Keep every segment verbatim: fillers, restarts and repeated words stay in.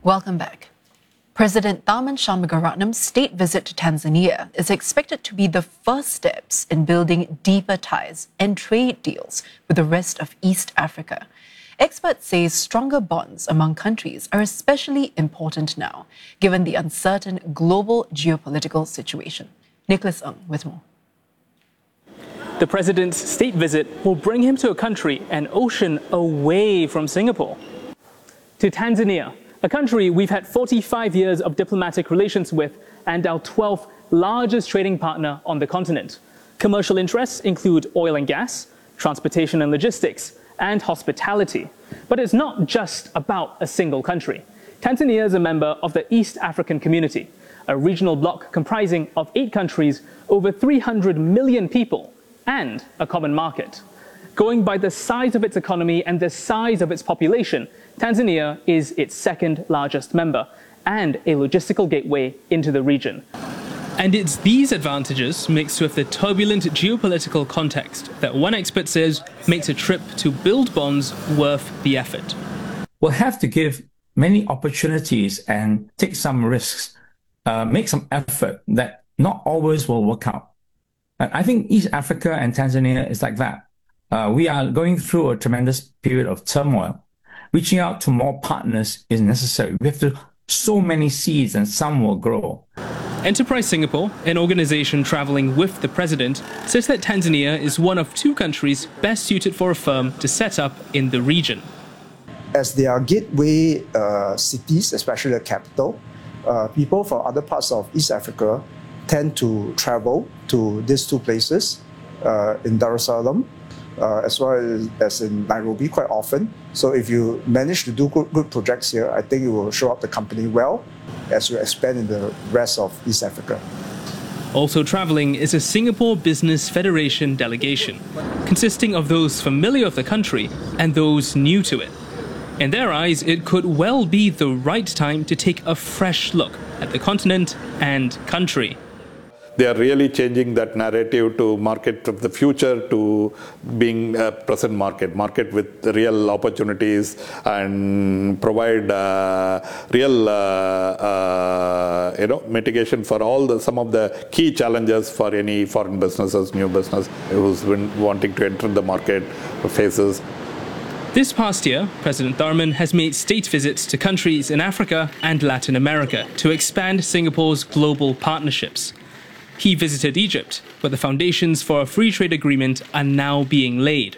Welcome back. President Tharman Shanmugaratnam's state visit to Tanzania is expected to be the first steps in building deeper ties and trade deals with the rest of East Africa. Experts say stronger bonds among countries are especially important now, given the uncertain global geopolitical situation. Nicholas Ng with more. The president's state visit will bring him to a country an ocean away from Singapore. To Tanzania, a country we've had forty-five years of diplomatic relations with and our twelfth largest trading partner on the continent. Commercial interests include oil and gas, transportation and logistics, and hospitality. But it's not just about a single country. Tanzania is a member of the East African Community, a regional bloc comprising of eight countries, over three hundred million people, and a common market. Going by the size of its economy and the size of its population, Tanzania is its second largest member and a logistical gateway into the region. And it's these advantages, mixed with the turbulent geopolitical context, that one expert says makes a trip to build bonds worth the effort. We'll have to give many opportunities and take some risks, uh, make some effort that not always will work out. And I think East Africa and Tanzania is like that. Uh, we are going through a tremendous period of turmoil. Reaching out to more partners is necessary. We have to sow many seeds and some will grow. Enterprise Singapore, an organization traveling with the president, says that Tanzania is one of two countries best suited for a firm to set up in the region. As they are gateway uh, cities, especially the capital, uh, people from other parts of East Africa tend to travel to these two places uh, in Dar es Salaam, uh, as well as, as in Nairobi quite often. So if you manage to do good, good projects here, I think it will show up the company well as you expand in the rest of East Africa. Also traveling is a Singapore Business Federation delegation, consisting of those familiar with the country and those new to it. In their eyes, it could well be the right time to take a fresh look at the continent and country. They are really changing that narrative to market of the future to being a present market, market with real opportunities and provide uh, real uh, uh, you know, mitigation for all the, some of the key challenges for any foreign businesses, new business who's been wanting to enter the market faces. This past year, President Tharman has made state visits to countries in Africa and Latin America to expand Singapore's global partnerships. He visited Egypt, where the foundations for a free trade agreement are now being laid.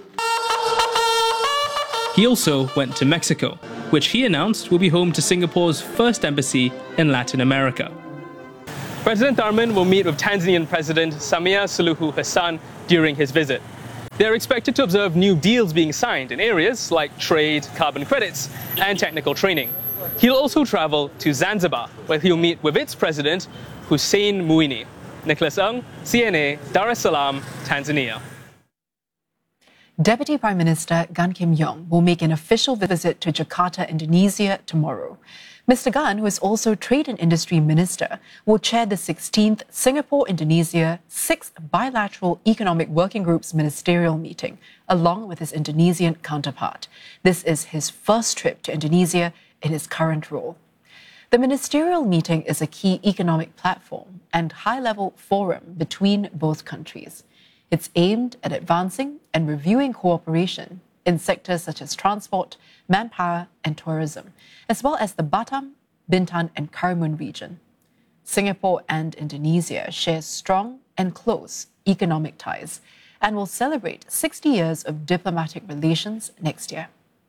He also went to Mexico, which he announced will be home to Singapore's first embassy in Latin America. President Tharman will meet with Tanzanian President Samia Suluhu Hassan during his visit. They're expected to observe new deals being signed in areas like trade, carbon credits, and technical training. He'll also travel to Zanzibar, where he'll meet with its president, Hussein Mwinyi. Nicholas Ng, C N A, Dar es Salaam, Tanzania. Deputy Prime Minister Gan Kim Yong will make an official visit to Jakarta, Indonesia tomorrow. Mister Gan, who is also Trade and Industry Minister, will chair the sixteenth Singapore-Indonesia sixth Bilateral Economic Working Group's ministerial meeting, along with his Indonesian counterpart. This is his first trip to Indonesia in his current role. The ministerial meeting is a key economic platform and high-level forum between both countries. It's aimed at advancing and reviewing cooperation in sectors such as transport, manpower, and tourism, as well as the Batam, Bintan, and Karimun region. Singapore and Indonesia share strong and close economic ties and will celebrate sixty years of diplomatic relations next year.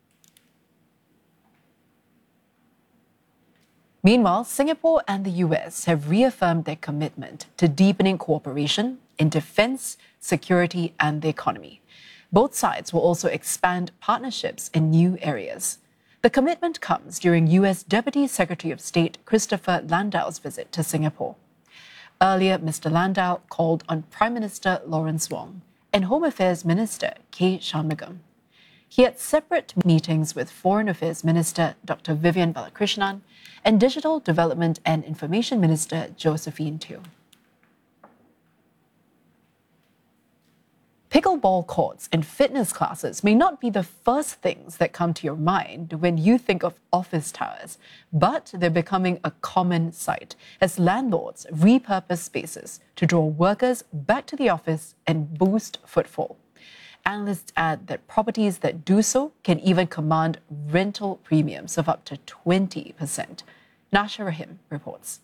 Meanwhile, Singapore and the U S have reaffirmed their commitment to deepening cooperation in defense, security, and the economy. Both sides will also expand partnerships in new areas. The commitment comes during U S Deputy Secretary of State Christopher Landau's visit to Singapore. Earlier, Mister Landau called on Prime Minister Lawrence Wong and Home Affairs Minister K. Shanmugam. He had separate meetings with Foreign Affairs Minister Doctor Vivian Balakrishnan and Digital Development and Information Minister Josephine Teo. Pickleball courts and fitness classes may not be the first things that come to your mind when you think of office towers, but they're becoming a common sight as landlords repurpose spaces to draw workers back to the office and boost footfall. Analysts add that properties that do so can even command rental premiums of up to twenty percent. Nasha Rahim reports.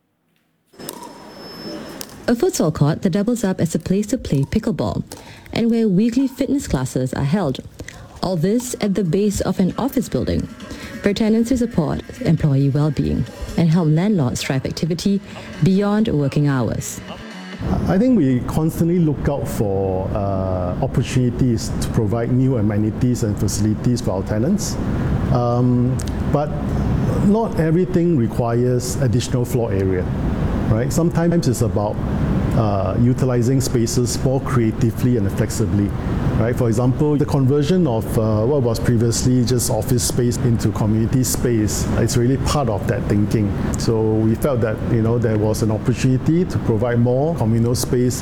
A futsal court that doubles up as a place to play pickleball and where weekly fitness classes are held. All this at the base of an office building for tenants to support employee well-being and help landlords drive activity beyond working hours. I think we constantly look out for uh, opportunities to provide new amenities and facilities for our tenants. Um, but not everything requires additional floor area, right? Sometimes it's about uh, utilizing spaces more creatively and flexibly, right? For example, the conversion of uh, what was previously just office space into community space, it's really part of that thinking. So we felt that, you know, there was an opportunity to provide more communal space.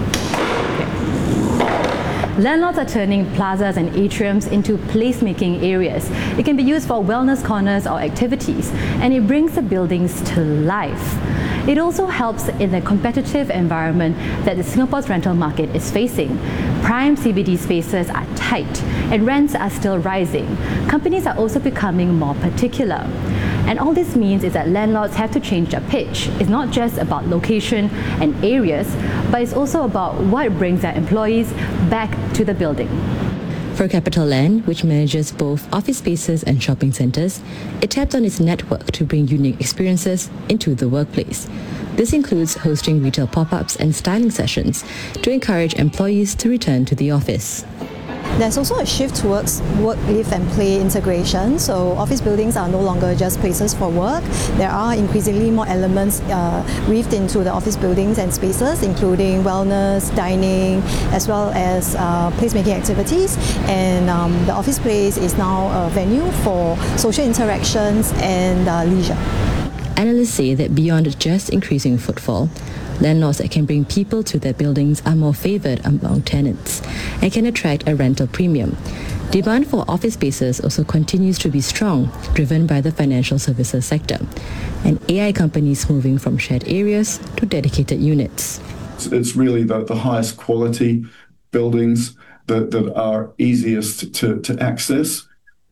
Landlords are turning plazas and atriums into placemaking areas. It can be used for wellness corners or activities, and it brings the buildings to life. It also helps in the competitive environment that the Singapore's rental market is facing. Prime C B D spaces are tight and rents are still rising. Companies are also becoming more particular. And all this means is that landlords have to change their pitch. It's not just about location and areas, but it's also about what brings their employees back to the building. For CapitaLand, which manages both office spaces and shopping centres, it tapped on its network to bring unique experiences into the workplace. This includes hosting retail pop-ups and styling sessions to encourage employees to return to the office. There's also a shift towards work, live and play integration. So office buildings are no longer just places for work. There are increasingly more elements uh, weaved into the office buildings and spaces, including wellness, dining, as well as uh, placemaking activities. And um, the office place is now a venue for social interactions and uh, leisure. Analysts say that beyond just increasing footfall, landlords that can bring people to their buildings are more favoured among tenants and can attract a rental premium. Demand for office spaces also continues to be strong, driven by the financial services sector, and A I companies moving from shared areas to dedicated units. It's really the, the highest quality buildings that, that are easiest to, to access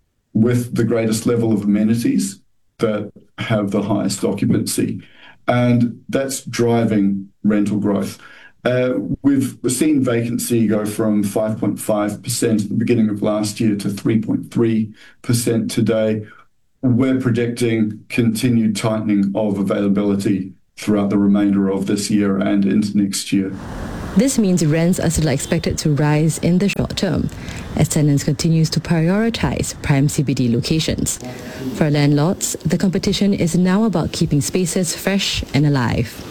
with the greatest level of amenities that have the highest occupancy. And that's driving rental growth. Uh, we've seen vacancy go from five point five percent at the beginning of last year to three point three percent today. We're predicting continued tightening of availability throughout the remainder of this year and into next year. This means rents are still expected to rise in the short term as tenants continues to prioritize prime C B D locations. For landlords, the competition is now about keeping spaces fresh and alive.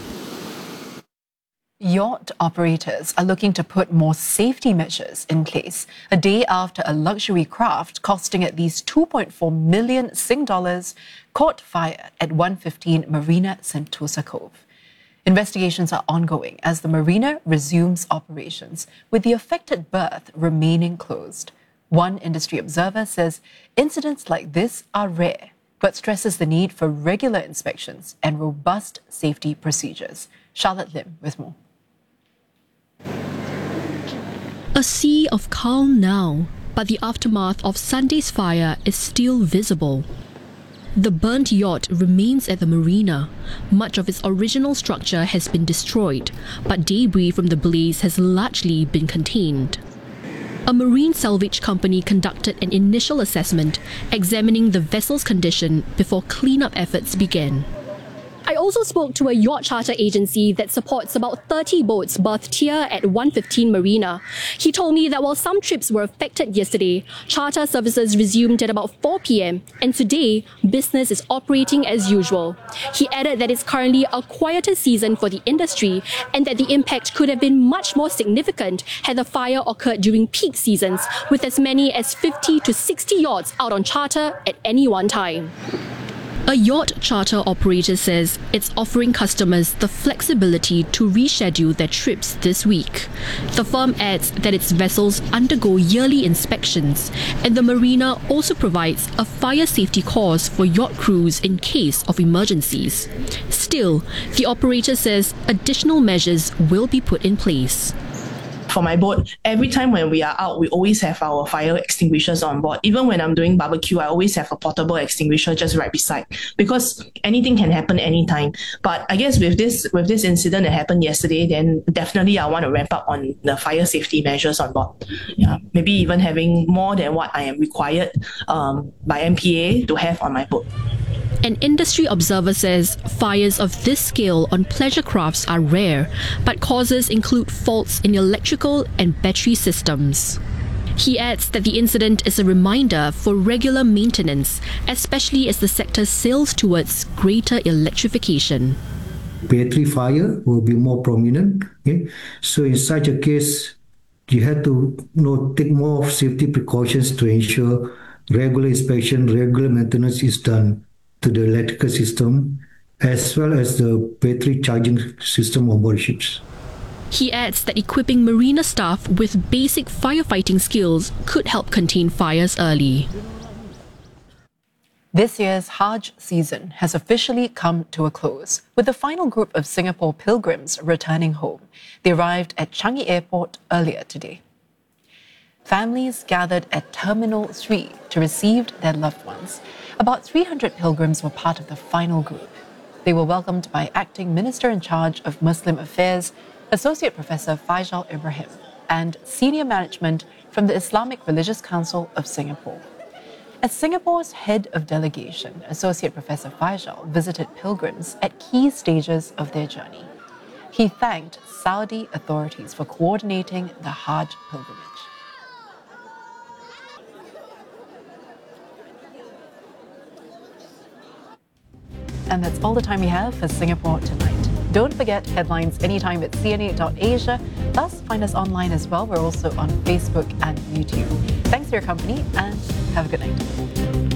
Yacht operators are looking to put more safety measures in place a day after a luxury craft costing at least two point four million Sing dollars caught fire at one fifteen Marina Sentosa Cove. Investigations are ongoing as the marina resumes operations, with the affected berth remaining closed. One industry observer says incidents like this are rare, but stresses the need for regular inspections and robust safety procedures. Charlotte Lim with more. A sea of calm now, but the aftermath of Sunday's fire is still visible. The burnt yacht remains at the marina. Much of its original structure has been destroyed, but debris from the blaze has largely been contained. A marine salvage company conducted an initial assessment, examining the vessel's condition before cleanup efforts began. I also spoke to a yacht charter agency that supports about thirty boats berthed here at one fifteen Marina. He told me that while some trips were affected yesterday, charter services resumed at about four p.m. and today, business is operating as usual. He added that it's currently a quieter season for the industry and that the impact could have been much more significant had the fire occurred during peak seasons, with as many as fifty to sixty yachts out on charter at any one time. A yacht charter operator says it's offering customers the flexibility to reschedule their trips this week. The firm adds that its vessels undergo yearly inspections, and the marina also provides a fire safety course for yacht crews in case of emergencies. Still, the operator says additional measures will be put in place. For my boat, every time when we are out, we always have our fire extinguishers on board. Even when I'm doing barbecue, I always have a portable extinguisher just right beside, because anything can happen anytime. But I guess with this with this incident that happened yesterday, then definitely I want to ramp up on the fire safety measures on board. Yeah, maybe even having more than what I am required um, by M P A to have on my boat. An industry observer says fires of this scale on pleasure crafts are rare, but causes include faults in electrical and battery systems. He adds that the incident is a reminder for regular maintenance, especially as the sector sails towards greater electrification. Battery fire will be more prominent. Okay? So in such a case, you have to you know, take more safety precautions to ensure regular inspection, regular maintenance is done to the electrical system, as well as the battery charging system on board ships. He adds that equipping marina staff with basic firefighting skills could help contain fires early. This year's Hajj season has officially come to a close, with the final group of Singapore pilgrims returning home. They arrived at Changi Airport earlier today. Families gathered at Terminal three to receive their loved ones. About three hundred pilgrims were part of the final group. They were welcomed by Acting Minister in charge of Muslim Affairs, Associate Professor Faisal Ibrahim, and senior management from the Islamic Religious Council of Singapore. As Singapore's head of delegation, Associate Professor Faisal visited pilgrims at key stages of their journey. He thanked Saudi authorities for coordinating the Hajj pilgrimage. And that's all the time we have for Singapore Tonight. Don't forget headlines anytime at C N A dot asia. Plus, find us online as well. We're also on Facebook and YouTube. Thanks for your company and have a good night.